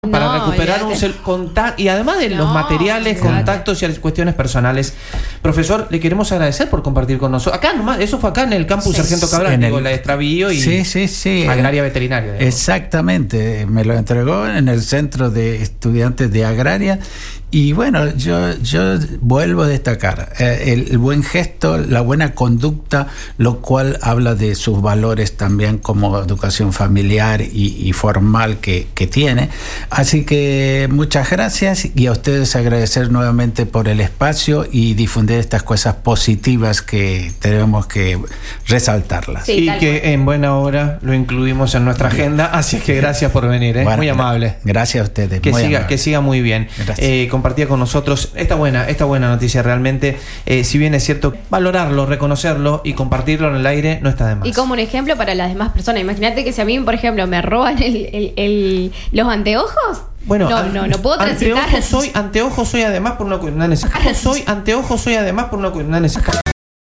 para recuperar y además de los materiales, contactos y cuestiones personales. Profesor, le queremos agradecer por compartir con nosotros. Acá nomás, eso fue acá en el campus Sargento Cabral, la de Extravío y Agraria Veterinaria. Exactamente, me lo entregó en el Centro de Estudiantes de Agraria. Y bueno, yo vuelvo a destacar el buen gesto, la buena conducta, lo cual habla de sus valores también como educación familiar y formal que tiene. Así que muchas gracias, y a ustedes agradecer nuevamente por el espacio y difundir estas cosas positivas que tenemos que resaltarlas. Sí, y que en buena hora lo incluimos en nuestra agenda, así que gracias por venir, bueno, muy amable. Gracias a ustedes. Que siga muy bien. Compartía con nosotros esta buena noticia realmente. Si bien es cierto, valorarlo, reconocerlo y compartirlo en el aire no está de más. Y como un ejemplo para las demás personas. Imagínate que si a mí, por ejemplo, me roban los anteojos. Bueno, no puedo transitar. Anteojos soy además por una cuestión necesaria.